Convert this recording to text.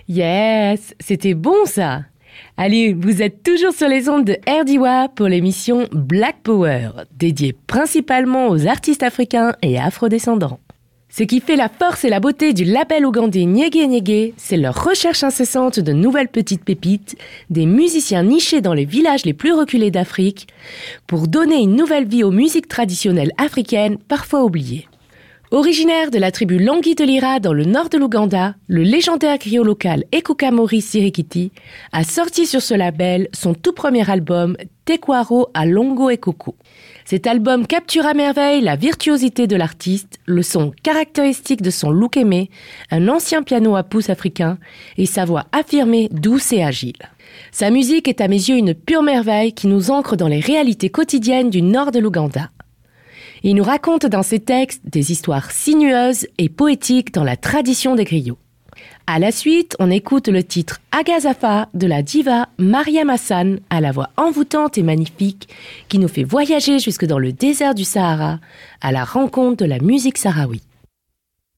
Yes, c'était bon ça. Allez, vous êtes toujours sur les ondes de RDIWA pour l'émission Black Power, dédiée principalement aux artistes africains et afrodescendants. Ce qui fait la force et la beauté du label ougandais Nyege Nyege, c'est leur recherche incessante de nouvelles petites pépites, des musiciens nichés dans les villages les plus reculés d'Afrique, pour donner une nouvelle vie aux musiques traditionnelles africaines parfois oubliées. Originaire de la tribu Langi de Lira dans le nord de l'Ouganda, le légendaire griot local Ekuka Maurice Sirikiti a sorti sur ce label son tout premier album Tekwaro à Longo Ekoko. Cet album capture à merveille la virtuosité de l'artiste, le son caractéristique de son look aimé, un ancien piano à pouce africain et sa voix affirmée, douce et agile. Sa musique est à mes yeux une pure merveille qui nous ancre dans les réalités quotidiennes du nord de l'Ouganda. Il nous raconte dans ses textes des histoires sinueuses et poétiques dans la tradition des griots. À la suite, on écoute le titre Agazafa de la diva Mariam Hassan à la voix envoûtante et magnifique qui nous fait voyager jusque dans le désert du Sahara à la rencontre de la musique sahraoui.